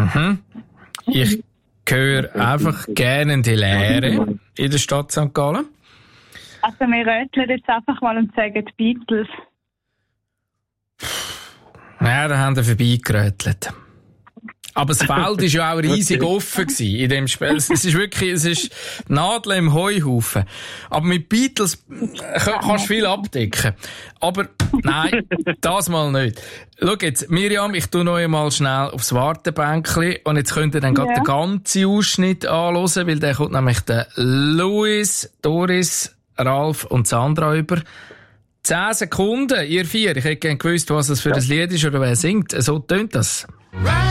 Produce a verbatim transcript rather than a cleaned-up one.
Mhm. Ich höre einfach gerne in die Lehre in der Stadt Sankt Gallen. Also wir röteln jetzt einfach mal und sagen die Beatles. Ja, da haben wir vorbeigerötelt. Aber das Feld war ja auch riesig offen gewesen in dem Spiel. Es ist wirklich, es ist Nadeln im Heuhaufen. Aber mit Beatles kannst du viel abdecken. Aber nein, das mal nicht. Schau jetzt, Miriam, ich tu noch einmal schnell aufs Wartebänkchen und jetzt könnt ihr dann gerade ja. den ganzen Ausschnitt anhören, weil der kommt nämlich der Louis, Doris, Ralf und Sandra über. Zehn Sekunden, ihr vier. Ich hätte gerne gewusst, was das für ein Lied ist oder wer singt. So tönt das.